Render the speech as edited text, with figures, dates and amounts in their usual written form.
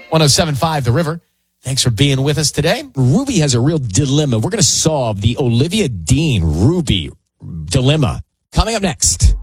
107.5 The River. Thanks for being with us today. Ruby has a real dilemma. We're going to solve the Olivia Dean Ruby dilemma coming up next.